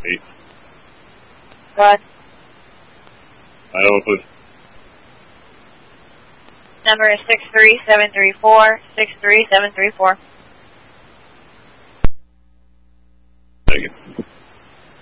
8. Go ahead. Iowa, please. Number is 63734. 63734.